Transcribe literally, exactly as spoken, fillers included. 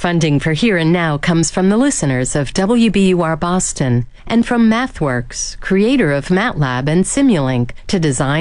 Funding for Here and Now comes from the listeners of W B U R Boston and from MathWorks, creator of MATLAB and Simulink, to design